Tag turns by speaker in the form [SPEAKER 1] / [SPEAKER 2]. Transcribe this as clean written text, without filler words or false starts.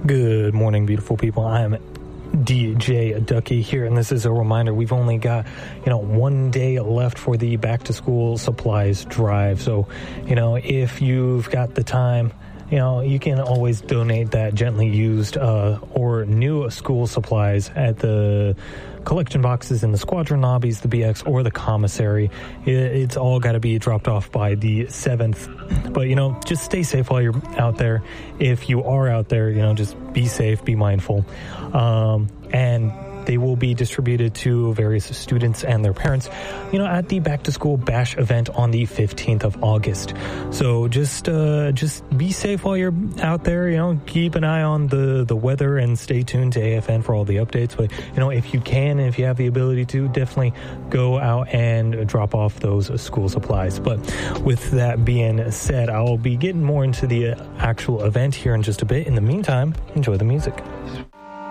[SPEAKER 1] Good morning, beautiful people. I'm DJ Ducky here, and this is a reminder we've only got, one day left for the back-to-school supplies drive. So, if you've got the time, you can always donate that gently used or new school supplies at the collection boxes in the squadron lobbies, the BX, or the commissary. It's all got to be dropped off by the 7th. But, just stay safe while you're out there. If you are out there, just be safe, be mindful. And they will be distributed to various students and their parents, at the back-to-school bash event on the 15th of August. So just be safe while you're out there. Keep an eye on the weather and stay tuned to AFN for all the updates. But, if you can and if you have the ability to, definitely go out and drop off those school supplies. But with that being said, I'll be getting more into the actual event here in just a bit. In the meantime, enjoy the music.